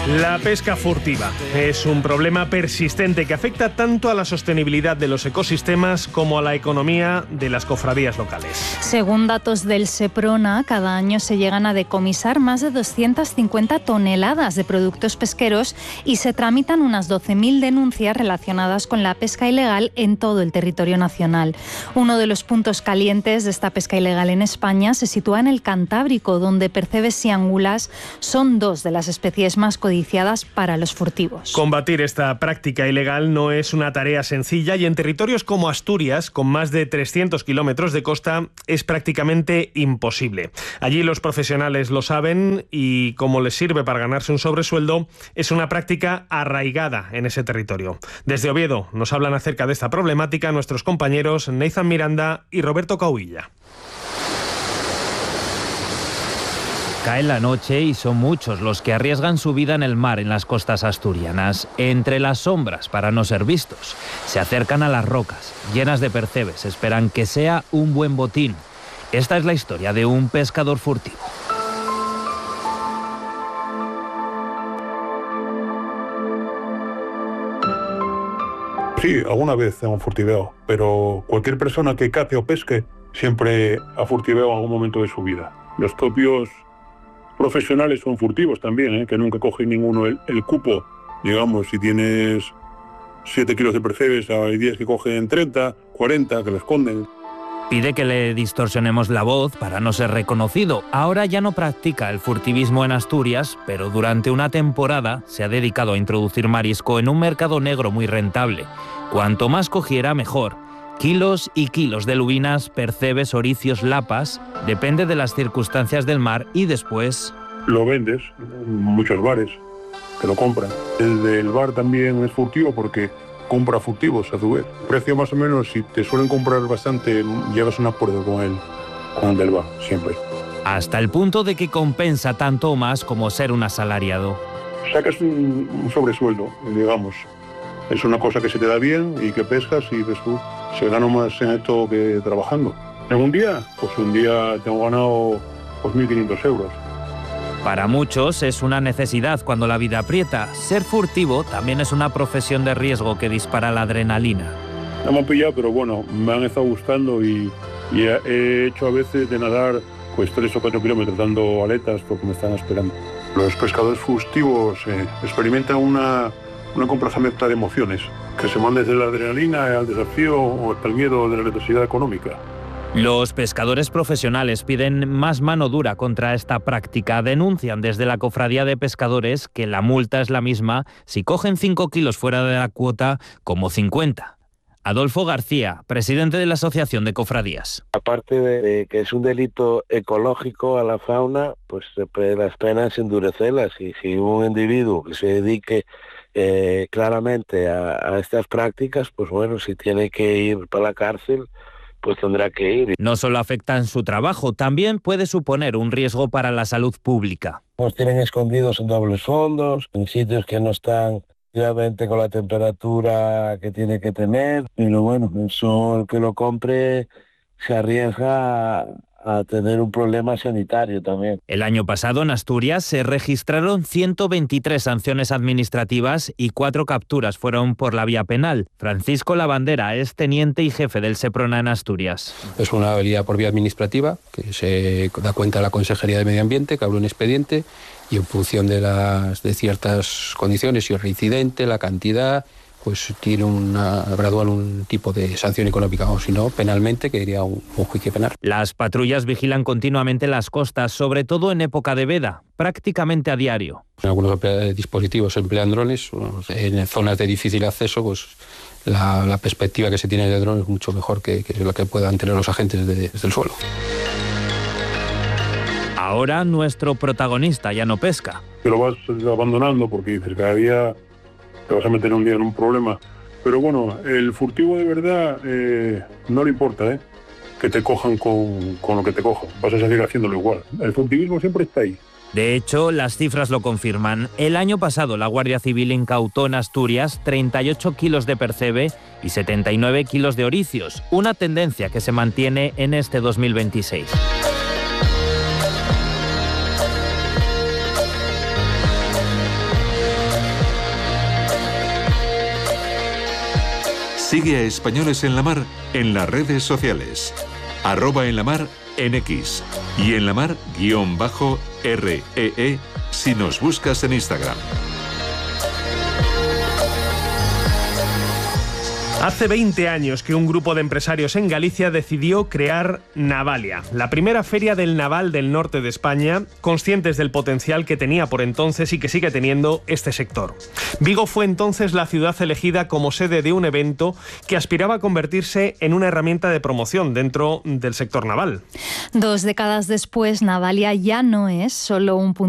La pesca furtiva es un problema persistente que afecta tanto a la sostenibilidad de los ecosistemas como a la economía de las cofradías locales. Según datos del Seprona, cada año se llegan a decomisar más de 250 toneladas de productos pesqueros y se tramitan unas 12.000 denuncias relacionadas con la pesca ilegal en todo el territorio nacional. Uno de los puntos calientes de esta pesca ilegal en España se sitúa en el Cantábrico, donde percebes y angulas son dos de las especies más codiciadas para los furtivos. Combatir esta práctica ilegal no es una tarea sencilla y en territorios como Asturias, con más de 300 kilómetros de costa, es prácticamente imposible. Allí los profesionales lo saben y como les sirve para ganarse un sobresueldo, es una práctica arraigada en ese territorio. Desde Oviedo nos hablan acerca de esta problemática nuestros compañeros Nathan Miranda y Roberto Cauilla. Cae la noche y son muchos los que arriesgan su vida en el mar en las costas asturianas. Entre las sombras, para no ser vistos, se acercan a las rocas, llenas de percebes, esperan que sea un buen botín. Esta es la historia de un pescador furtivo. Sí, alguna vez hemos furtiveado, pero cualquier persona que cace o pesque siempre ha furtiveado en algún momento de su vida. Los propios profesionales son furtivos también, que nunca cogen ninguno el cupo. Digamos, si tienes 7 kilos de percebes, hay 10 que cogen 30, 40, que lo esconden. Pide que le distorsionemos la voz para no ser reconocido. Ahora ya no practica el furtivismo en Asturias, pero durante una temporada se ha dedicado a introducir marisco en un mercado negro muy rentable. Cuanto más cogiera, mejor. Kilos y kilos de lubinas, percebes, oricios, lapas, depende de las circunstancias del mar y después lo vendes en muchos bares que lo compran. El del bar también es furtivo porque compra furtivos a su vez. El precio más o menos, si te suelen comprar bastante, llevas un acuerdo con el del bar, siempre. Hasta el punto de que compensa tanto o más como ser un asalariado. Sacas un sobresueldo, digamos. Es una cosa que se te da bien y que pescas y ves tú, se gana más en esto que trabajando. En un día, pues un día tengo ganado 1.500 euros. Para muchos es una necesidad cuando la vida aprieta. Ser furtivo también es una profesión de riesgo que dispara la adrenalina. No me han pillado, pero bueno, me han estado gustando y he hecho a veces de nadar pues 3 o 4 kilómetros dando aletas porque me están esperando. Los pescadores furtivos experimentan una compleja mezcla de emociones que se van desde la adrenalina al desafío o hasta el miedo de la necesidad económica. Los pescadores profesionales piden más mano dura contra esta práctica. Denuncian desde la Cofradía de Pescadores que la multa es la misma si cogen 5 kilos fuera de la cuota como 50. Adolfo García, presidente de la Asociación de Cofradías. Aparte de que es un delito ecológico a la fauna, pues las penas endurecerlas. Y si un individuo que se dedique claramente a estas prácticas, pues bueno, si tiene que ir para la cárcel, pues tendrá que ir. No solo afecta en su trabajo, también puede suponer un riesgo para la salud pública. Nos tienen escondidos en dobles fondos, en sitios que no están realmente con la temperatura que tiene que tener, pero bueno, eso el que lo compre se arriesga a tener un problema sanitario también. El año pasado en Asturias se registraron 123 sanciones administrativas y 4 capturas fueron por la vía penal. Francisco Lavandera es teniente y jefe del Seprona en Asturias. Es una vía por vía administrativa que se da cuenta a la Consejería de Medio Ambiente, que abre un expediente y en función de ciertas condiciones, si es reincidente, la cantidad, pues tiene un tipo de sanción económica, o si no, penalmente, que iría un juicio penal. Las patrullas vigilan continuamente las costas, sobre todo en época de veda, prácticamente a diario. Algunos dispositivos emplean drones, en zonas de difícil acceso, pues la perspectiva que se tiene de drones es mucho mejor que la que puedan tener los agentes desde el suelo. Ahora nuestro protagonista ya no pesca. Te lo vas abandonando porque dices, cada día te vas a meter un día en un problema. Pero bueno, el furtivo de verdad no le importa, que te cojan con lo que te cojan. Vas a seguir haciéndolo igual. El furtivismo siempre está ahí. De hecho, las cifras lo confirman. El año pasado la Guardia Civil incautó en Asturias 38 kilos de percebe y 79 kilos de oricios, una tendencia que se mantiene en este 2026. Sigue a Españoles en la Mar en las redes sociales. @enlamar en X y en la mar_REE si nos buscas en Instagram. Hace 20 años que un grupo de empresarios en Galicia decidió crear Navalia, la primera feria del naval del norte de España, conscientes del potencial que tenía por entonces y que sigue teniendo este sector. Vigo fue entonces la ciudad elegida como sede de un evento que aspiraba a convertirse en una herramienta de promoción dentro del sector naval. 2 décadas después, Navalia ya no es solo un punto